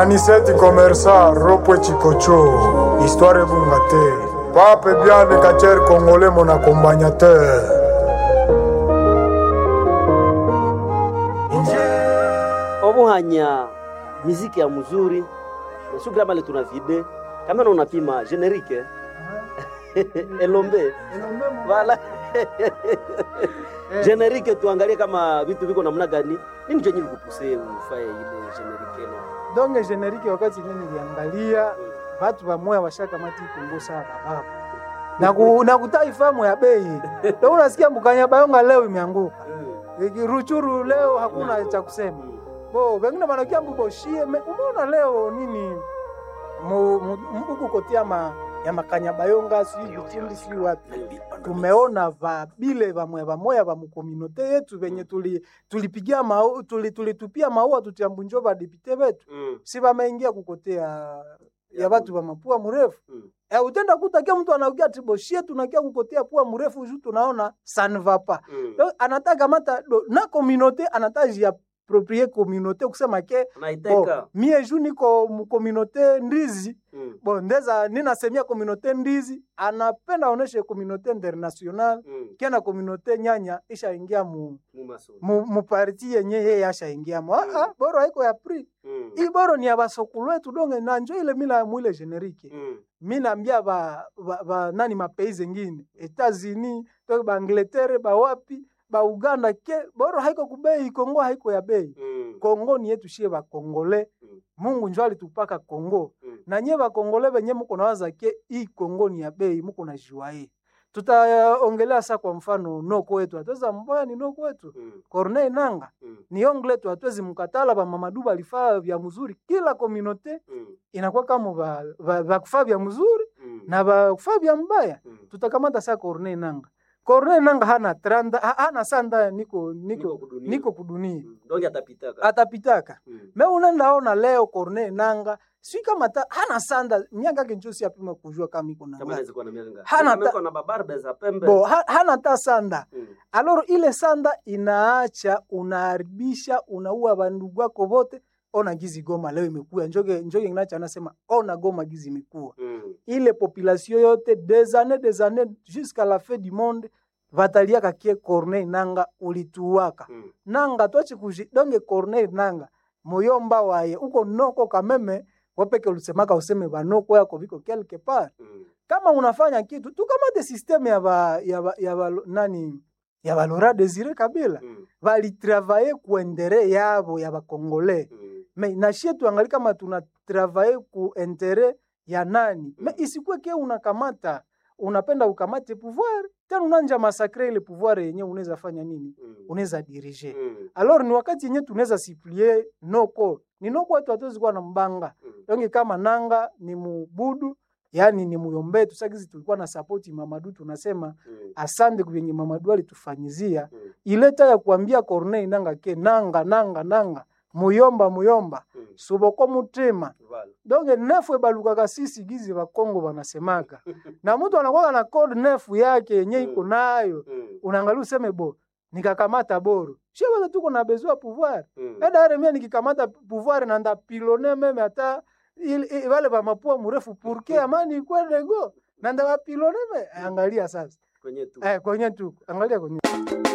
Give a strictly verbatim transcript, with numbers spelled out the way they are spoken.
Aniseti Commerça, Ropwe Chikocho, Histoire Bungate, Pape Biane Kacher Congolais, mon accompagnateur. Obuhanya muziki ya mzuri. Nashukuru kama tuna video. Kama unapima generique. Elombe. Wala. Generique tuangalie kama vitu viko namna gani. Nini chenye kupusea ufaye ile generique no. Donc generique wakati nini niangalia watu wa moyo washaka mati kungusa baba. Na ku, na kutaifamu ya bei. Ndio unasikia Mbukanya Bayonga leo imeanguka. Ruchuru leo hakuna cha kusema. Bo wengine wanakia mboshie umeona leo nini mbuku kotia ma ya Makanya Bayonga si vitindi si wapi. Tumeona va bile va moya va moya va mkominote yetu venye tuli tulipigia mau tuli tulitupia maua tutiambunjo ba deputy wetu. Mm. Si wameingia kukotea ya watu wa mapua mrefu. Mm. Eh utenda kutakia mtu anaongea tiboshie tunakia kukotea pua mrefu juu tunaona sanvapa. Mm. Anataka mata do, na communauté anataji ya proprie communauté kusema ke bo, mie juu niko communauté ndizi. Mm. Bon ndeza nina semia communauté ndizi anapenda oneshe communauté international. Mm. Kena communauté nyanya isha ingia mu mu, mu parti yenye yeye asha ingia mu. Mm. Ah boro haiko ya pri. Mm. I boro ni abasokulu wetu donge na njo ile mila mwile generique. Mm. Mina ambia ba, ba, ba nani mapeize ngine Etats-Unis to ba Angleterre ba wapi ba Uganda ke boro haiko kubei Kongo haiko ya bei. Mm. Kongo ni yetu shie ba Kongole. Mm. Mungu njoo alitupaka Kongo. Mm. Na nye ba Kongole benye mko nawaza ke hii Kongo ni ya bei mko na jua hii. Tutaongelea sasa kwa mfano noko wetu atoza mboya ni noko wetu. Mm. Corneille Nanga. Mm. Ni ongle tu atwezi mkatala ba Mamadou balifaa vya mzuri kila communauté. Mm. Inakuwa kama ba, ba, ba kufaa vya mzuri. Mm. Na ba kufaa vya mbaya. Mm. Tutakamata sasa Corneille Nanga. Corneille Nanga hana tranda hana sanda niko niko niko kudunia, niko kudunia. Mm. Donge atapitaka atapitaka mm. Me unaenda leo Corneille Nanga si kama ta, hana sanda miaka kinchosi apima kujua kama iko kama inaweza kuwa na miaka hana ta, na babarbe za pembe bo ha, hana ta sanda mm. Alors ile sanda inaacha unaharibisha unaua bandugu wako wote. Ona gizi Goma leo imekuwa njoge njoge nginacha anasema ona Goma gizi imekuwa. Mm. Ile population yote des années des années jusqu'à la fin du monde vatalia kakie Corneille Nanga ulituwaka. Mm. Nanga tochi kuji donge Corneille Nanga moyomba wae uko noko kameme wapeke ulisemaka useme banoko yako viko quelque part. Mm. Kama unafanya kitu tu kama de systeme ya ba, ya ba, ya ba, nani ya Laurent Désiré Kabila. Mm. Bali travailler kuendere yabo ya ba Congolais. Mm. Mais na shie tuangalie kama tuna travailler ku intérêt ya nani. Mm. Mais isikuwe ke unakamata unapenda ukamate pouvoir tena unanja massacrer ile pouvoir yenyewe unaweza fanya nini? Mm. Unaweza diriger. Mm. Alors ni wakati yenyewe tunaweza siplier noko. Ni noko watu hatuwezi kuwa na mbanga. Mm. Donge kama Nanga ni mubudu yani ni muyombe tusagizi tulikuwa na support Mamadou tunasema mm. asante kwenye Mamadou alitufanyizia. Mm. Ileta ya kuambia Corneille Nanga ke nanga nanga nanga muyomba muyomba mm. suboko mutima. Vale. Donge nefu baluka kasisi gizi wa Kongo wanasemaka. Na mtu anakuwa na code nefu yake yenye iko nayo. Mm. Unaangalia useme bo nikakamata boro. Shie wale tuko na besoin pouvoir. Mm. Eda mimi nikikamata pouvoir na nda pilone meme hata il wale ba mapua mrefu purke amani kwende go. Na nda pilone me angalia sasa. Kwenye tu. Eh kwenye tu. Angalia kwenye